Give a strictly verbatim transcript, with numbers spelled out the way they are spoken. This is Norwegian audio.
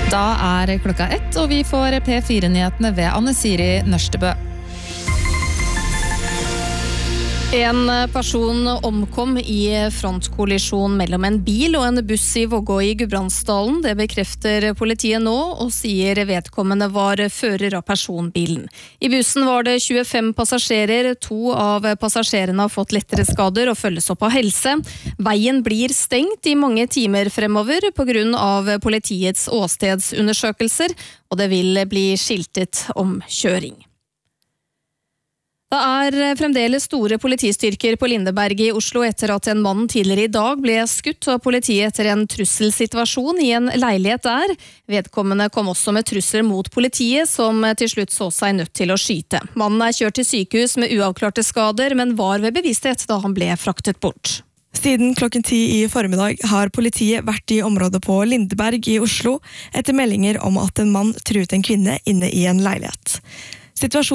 Da er klokka ett, og vi får P fire-nyhetene ved Anne Siri Nørstebø. En person omkom i frontkollisjon mellom en bil og en buss i Vågå i Gudbrandsdalen. Det bekrefter politiet nå, og sier vedkommende var fører av personbilen. I bussen var det tjuefem passasjerer. To av passasjerene har fått lettere skader og følges opp av helse. Veien blir stengt i mange timer fremover på grunn av politiets åstedsundersøkelser, og det vil bli skiltet om kjøring. Det er fremdeles store politistyrker på Lindeberg i Oslo etter at en mann tidligere i dag ble skutt av politiet etter en trusselsituasjon i en leilighet der. Vedkommende kom også med trusler mot politiet, som til slutt så seg nødt til å skyte. Mannen er kjørt til sykehus med uavklarte skader, men var ved bevissthet da han ble fraktet bort. Siden klokken ti i formiddag har politiet vært i området på Lindeberg i Oslo etter meldinger om at en mann truet en kvinne inne i en leilighet. Situasjonen